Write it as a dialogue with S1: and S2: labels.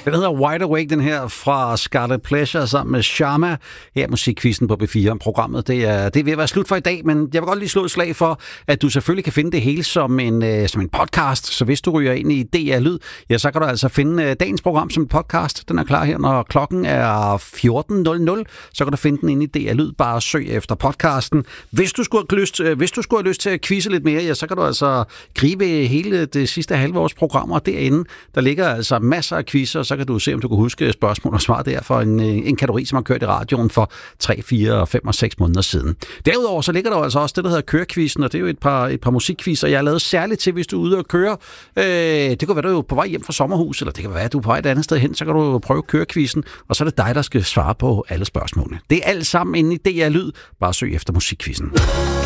S1: Den hedder Wide Awake, den her fra Scarlet Pleasure sammen med Sharma. Her musikquizzen på B4. Programmet det er ved at være slut for i dag, men jeg vil godt lige slå et slag for, at du selvfølgelig kan finde det hele som en podcast. Så hvis du ryger ind i DR Lyd, ja, så kan du altså finde dagens program som en podcast. Den er klar her, når klokken er 14.00. Så kan du finde den inde i DR Lyd. Bare søg efter podcasten. Hvis du skulle have lyst til at quizze lidt mere, ja, så kan du altså gribe hele det sidste halve års programmer derinde. Der ligger altså masser af quizzer, så kan du se, om du kan huske spørgsmål og svar der for en kategori, som har kørt i radioen for 3, 4, 5 og 6 måneder siden. Derudover så ligger der altså også det, der hedder kørequizzen, og det er jo et par musikquizzer, jeg har lavet særligt til, hvis du er ude at køre. Det kan være, du er på vej hjem fra sommerhus, eller det kan være, at du er på vej et andet sted hen, så kan du prøve kørequizzen, og så er det dig, der skal svare på alle spørgsmålene. Det er alt sammen inde i DR Lyd. Bare søg efter musikquizzen.